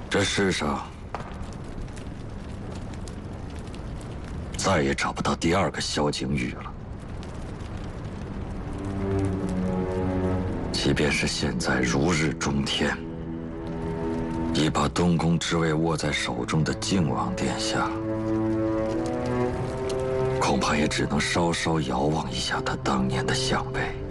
这世上再也找不到第二个萧景宇了。即便是现在如日中天，已把东宫之位握在手中的靖王殿下，恐怕也只能稍稍遥望一下他当年的相位。